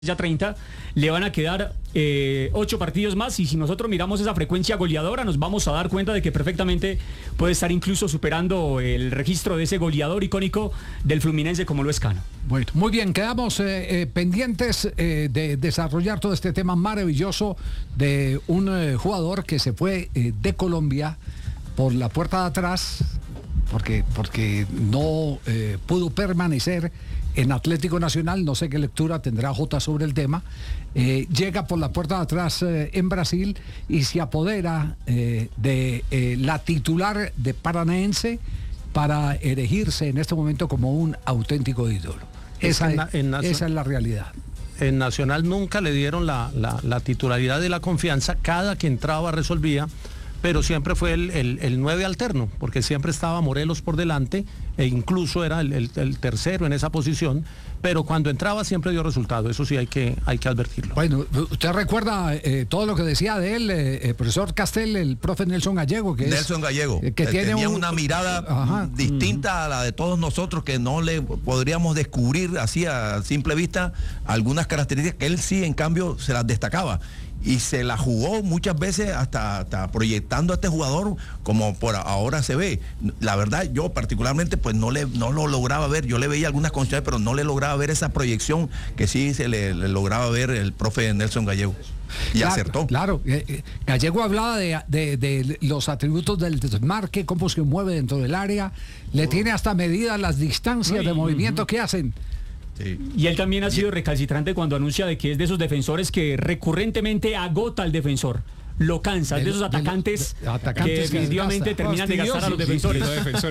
ya 30, le van a quedar 8 partidos más, y si nosotros miramos esa frecuencia goleadora nos vamos a dar cuenta de que perfectamente puede estar incluso superando el registro de ese goleador icónico del Fluminense como lo es Cano. Bueno, muy bien, quedamos pendientes de desarrollar todo este tema maravilloso de un jugador que se fue de Colombia por la puerta de atrás porque no pudo permanecer en Atlético Nacional. No sé qué lectura tendrá Jota sobre el tema. Llega por la puerta de atrás en Brasil y se apodera de la titular de Paranaense para erigirse en este momento como un auténtico ídolo. Esa es la realidad. En Nacional nunca le dieron la titularidad y la confianza. Cada que entraba resolvía, pero siempre fue el 9 alterno, porque siempre estaba Morelos por delante, e incluso era el tercero en esa posición, pero cuando entraba siempre dio resultado. Eso sí hay que advertirlo. Bueno, usted recuerda todo lo que decía de él, el profesor Castel, el profe Nelson Gallego, que tenía una mirada distinta a la de todos nosotros, que no le podríamos descubrir así a simple vista algunas características que él sí, en cambio, se las destacaba. Y se la jugó muchas veces hasta proyectando a este jugador como por ahora se ve. La verdad, yo particularmente pues no lo lograba ver. Yo le veía algunas condiciones, pero no le lograba ver esa proyección que sí se le lograba ver el profe Nelson Gallego. Y claro, acertó. Claro, Gallego hablaba de los atributos del desmarque, cómo se mueve dentro del área, le tiene hasta medidas las distancias de movimiento que hacen. Sí. Y él también ha sido recalcitrante cuando anuncia de que es de esos defensores que recurrentemente agota al defensor. Lo cansa, de esos atacantes que definitivamente terminan de gastar a los defensores.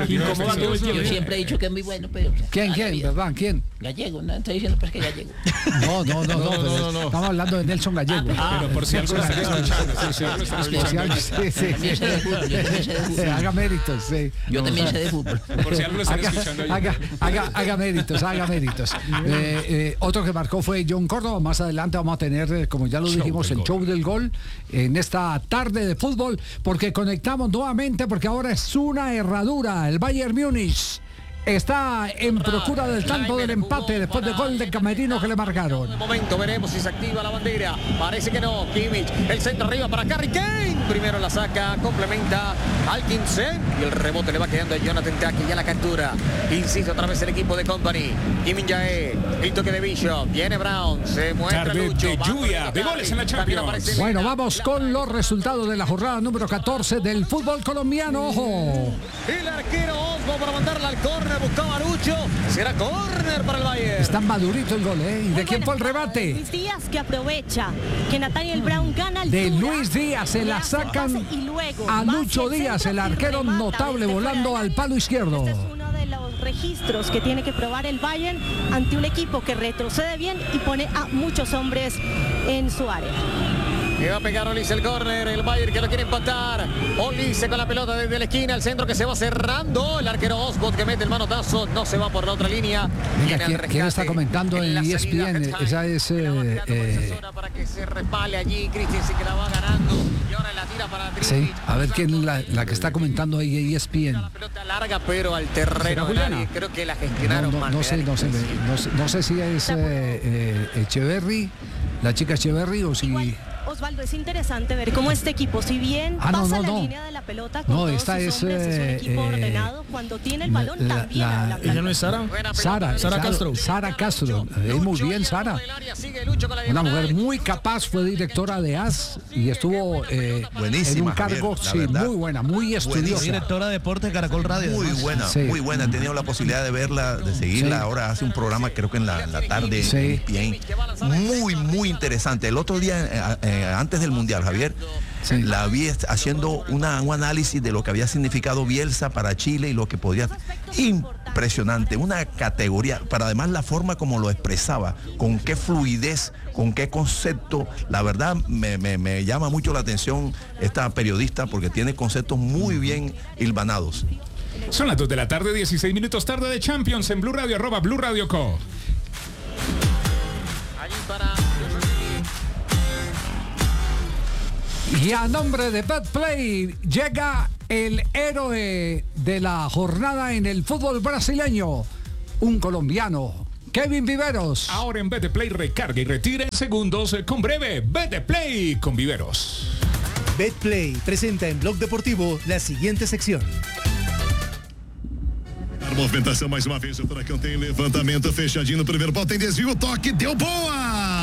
Yo siempre he dicho que es muy bueno, pero... ¿Quién, verdad? ¿Quién? Gallego, no estoy diciendo pues que Gallego. No. Estamos hablando de Nelson Gallego. Pero por si algo lo están escuchando. Sí. Haga méritos, sí. Yo también sé de fútbol. Por si algo lo están escuchando. Haga méritos. Otro que marcó fue John Córdoba. Más adelante vamos a tener, como ya lo dijimos, el show del gol en esta tarde de fútbol, porque conectamos nuevamente, porque ahora es una herradura. El Bayern Múnich está en procura del tanto del empate después del gol de Camerino que le marcaron. De momento veremos si se activa la bandera. Parece que no. Kimmich, el centro arriba para Harry Kane. Primero la saca, complementa Alkinson y el rebote le va quedando a Jonathan Tah, que ya la captura. Insiste otra vez el equipo de Company. Kim Min-jae, el toque de Bishop. Viene Brown, se muestra Lucho. De lluvia, de goles en la Champions. Bueno, vamos con los resultados de la jornada número 14 del fútbol colombiano. Ojo. El arquero Osmo para mandarla al córner. Buscaba Lucho. Será córner para el Bayern. Está madurito el gol, ¿eh? ¿Y de quién fue el remate? Luis Díaz, que aprovecha que Nathaniel Brown gana altura. De Luis Díaz se la sacan a Lucho Díaz, el arquero notable, volando al palo izquierdo. Este es uno de los registros que tiene que probar el Bayern ante un equipo que retrocede bien y pone a muchos hombres en su área. Le va a pegar Olise el córner, el Bayern que lo quiere empatar. Olise con la pelota desde la esquina, el centro que se va cerrando. El arquero Osbot que mete el manotazo, no se va por la otra línea. Venga, ¿quién está comentando en ESPN? Esa es... para que se respale allí, Christensen que la va ganando. Y ahora la tira para Dribblich. Sí, a ver quién es la que está comentando ahí ESPN. La pelota larga, pero al terreno de nadie. Creo que la gestionaron mal. No sé si es Echeverry, la chica Echeverry, o si... Osvaldo, es interesante ver cómo este equipo, si bien pasa la línea de la pelota con todos esta sus hombres, es un equipo ordenado, cuando tiene el balón también habla. ¿Ella no es Sara? Sara Castro. Muy bien, Sara. Una mujer muy capaz, fue directora de AS y estuvo en un cargo muy buena, muy estudiosa. Directora de Deportes de Caracol Radio. Muy buena. He tenido la posibilidad de verla, de seguirla. Ahora hace un programa, creo que en la tarde. Bien. Muy interesante. El otro día, antes del Mundial, Javier, la vi haciendo un análisis de lo que había significado Bielsa para Chile y lo que podía... Impresionante, una categoría, para además la forma como lo expresaba, con qué fluidez, con qué concepto. La verdad me llama mucho la atención esta periodista, porque tiene conceptos muy bien hilvanados. Son las 2 de la tarde, 16 minutos, tarde de Champions en Blue Radio, @Blue Radio Co. Allí para... Y a nombre de Betplay llega el héroe de la jornada en el fútbol brasileño, un colombiano, Kevin Viveros. Ahora en BetPlay recarga y retira en segundos con breve. BetPlay con Viveros. BetPlay presenta en Blog Deportivo la siguiente sección. Movimentação mais uma vez, o Furacão tem levantamento fechadinho no primeiro pau, tem desvio, toque, deu boa!